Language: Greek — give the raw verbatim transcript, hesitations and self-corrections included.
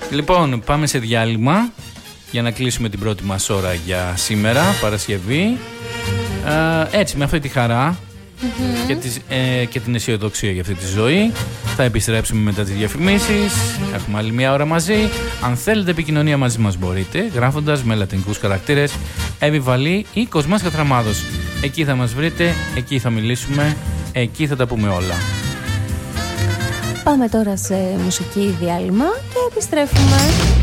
Λοιπόν, πάμε σε διάλειμμα για να κλείσουμε την πρώτη μας ώρα για σήμερα, Παρασκευή. Ε, έτσι, με αυτή τη χαρά mm-hmm. και, τις, ε, και την αισιοδοξία για αυτή τη ζωή θα επιστρέψουμε μετά τις διαφημίσεις. Έχουμε άλλη μια ώρα μαζί. Αν θέλετε επικοινωνία μαζί μας μπορείτε, γράφοντας με λατινικούς χαρακτήρες Εβιβαλή ή Κοσμάς Κατραμάδος. Εκεί θα μας βρείτε, εκεί θα μιλήσουμε, εκεί θα τα πούμε όλα. Πάμε τώρα σε μουσική διάλειμμα και επιστρέφουμε.